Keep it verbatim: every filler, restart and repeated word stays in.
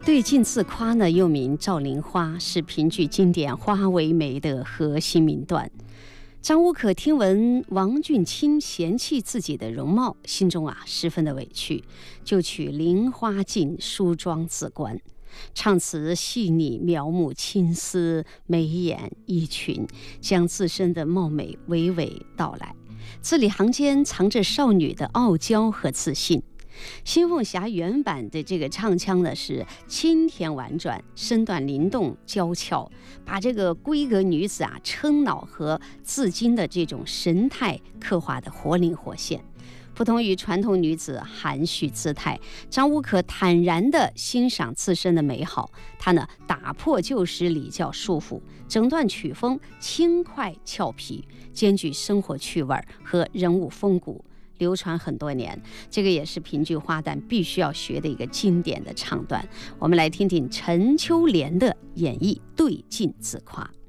对镜自夸呢，又名照灵花，是评剧经典《花为媒》的核心名段。张无可听闻王俊卿嫌弃自己的容貌，心中啊十分的委屈，就取菱花镜梳妆自观。唱词细腻，描摹青丝，眉眼衣裙，将自身的貌美娓娓道来，字里行间藏着少女的傲娇和自信。新凤霞原版的这个唱腔呢是清甜婉转，身段灵动娇俏，把这个闺阁女子啊撑脑和自矜的这种神态刻画得活灵活现。不同于传统女子含蓄姿态，张无可坦然地欣赏自身的美好。她呢打破旧时礼教束缚，整段曲风轻快俏皮，兼具生活趣味和人物风骨，流传很多年。这个也是评剧花旦必须要学的一个经典的唱段。我们来听听陈秋莲的演绎《对镜自夸》。